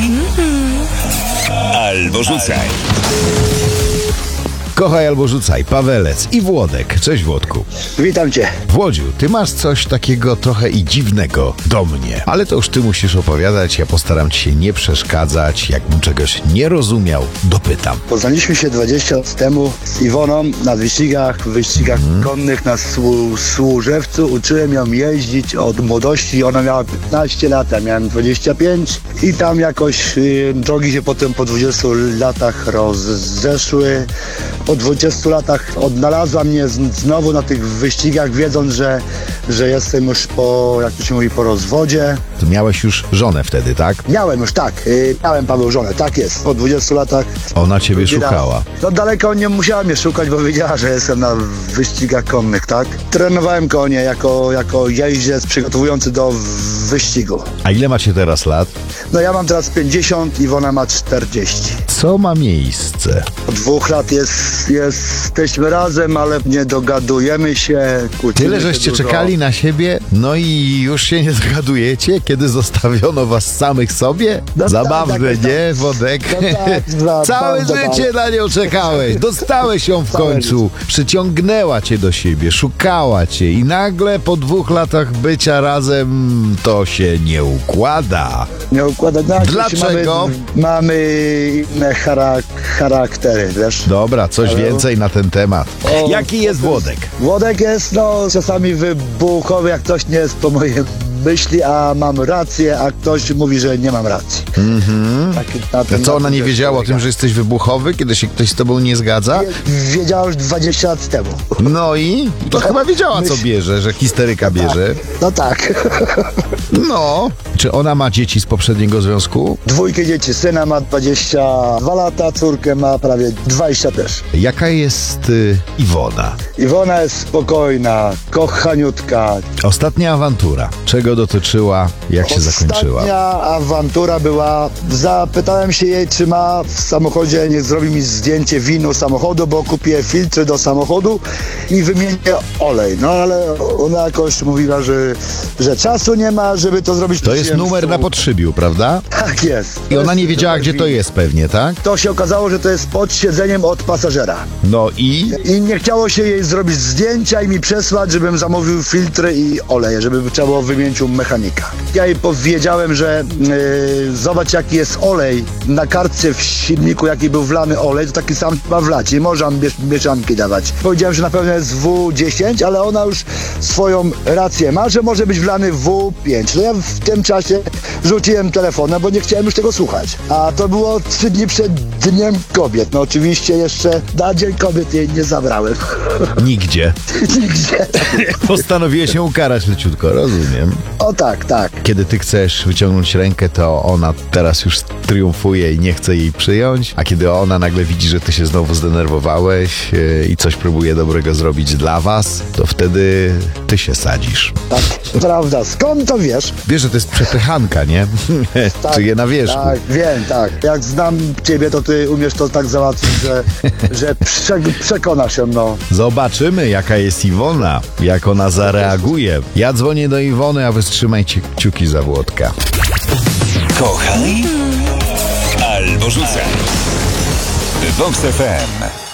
albo rzucaj. Kochaj albo rzucaj, Pawelec i Włodek. Cześć Włodku. Witam cię. Włodziu, ty masz coś takiego trochę i dziwnego do mnie, ale to już ty musisz opowiadać, ja postaram ci się nie przeszkadzać, jakbym czegoś nie rozumiał, dopytam. Poznaliśmy się 20 lat temu z Iwoną na wyścigach konnych na Służewcu. Uczyłem ją jeździć od młodości, ona miała 15 lat, ja miałem 25 i tam jakoś drogi się potem po 20 latach rozeszły. Po 20 latach odnalazła mnie znowu na tych wyścigach, wiedząc, że jestem już jak to się mówi, po rozwodzie. Ty miałeś już żonę wtedy, tak? Miałem już, tak. Miałem, Paweł, żonę, tak jest. Po 20 latach. Ona ciebie szukała. No daleko nie musiała mnie szukać, bo wiedziała, że jestem na wyścigach konnych, tak? Trenowałem konie jako jeździec przygotowujący do wyścigu. A ile macie teraz lat? No ja mam teraz 50, Iwona ma 40. Co ma miejsce? Od 2 lat jesteśmy razem, ale nie dogadujemy się. Tyle, żeście czekali na siebie, no i już się nie dogadujecie, kiedy zostawiono was samych sobie? No zabawne, tak. nie, Wodek? No tak, Całe życie na nią czekałeś, dostałeś ją w końcu, przyciągnęła cię do siebie, szukała cię i nagle po 2 latach bycia razem to się nie układa. Nie układa. No, dlaczego? Mamy inne charaktery, wiesz? Dobra, coś więcej na ten temat. Jaki jest Włodek? Włodek jest, czasami wybuchowy, jak ktoś nie jest po mojej myśli, a mam rację, a ktoś mówi, że nie mam racji. Co, ona nie wiedziała o tym, że jesteś wybuchowy, kiedy się ktoś z tobą nie zgadza? Wiedziała już 20 lat temu. No i? To chyba wiedziała, co bierze, że histeryka bierze. No tak. No. Czy ona ma dzieci z poprzedniego związku? 2 dzieci. Syna ma 22 lata, córkę ma prawie 20 też. Jaka jest Iwona? Iwona jest spokojna, kochaniutka. Ostatnia awantura. Czego dotyczyła? Jak się zakończyła? Ostatnia awantura była, zapytałem się jej, czy ma w samochodzie, nie zrobi mi zdjęcie winu samochodu, bo kupię filtry do samochodu i wymienię olej. No ale ona jakoś mówiła, że czasu nie ma, żeby to zrobić. To jest numer na podszybiu, prawda? Tak jest. I ona nie wiedziała, gdzie to jest pewnie, tak? To się okazało, że to jest pod siedzeniem od pasażera. No i? I nie chciało się jej zrobić zdjęcia i mi przesłać, żebym zamówił filtry i oleje, żeby trzeba było wymienić u mechanika. Ja jej powiedziałem, że zobacz, jaki jest olej na kartce w silniku, jaki był wlany olej, to taki sam ma wlać, nie można mieszanki dawać. Powiedziałem, że na pewno jest W10, ale ona już swoją rację ma, że może być wlany W5. No ja w tym czasie rzuciłem telefonem, bo nie chciałem już tego słuchać. A to było 3 dni przed Dniem Kobiet. No oczywiście jeszcze na Dzień Kobiet jej nie zabrałem. Nigdzie. Nigdzie. Postanowiłeś się ukarać leciutko, rozumiem. O tak, tak. Kiedy ty chcesz wyciągnąć rękę, to ona teraz już triumfuje i nie chce jej przyjąć, a kiedy ona nagle widzi, że ty się znowu zdenerwowałeś i coś próbuje dobrego zrobić dla was, to wtedy ty się sadzisz. Tak, prawda. Skąd to wiesz? Wiesz, że to jest przepychanka, nie? Tak, Czuję na wierzchu. Tak, wiem, tak. Jak znam ciebie, to ty umiesz to tak załatwić, że przekonasz się, no. Zobaczymy, jaka jest Iwona, jak ona zareaguje. Ja dzwonię do Iwony, a wy trzymajcie kciuki za Włodka. Kochaj albo rzucaj. Vox FM.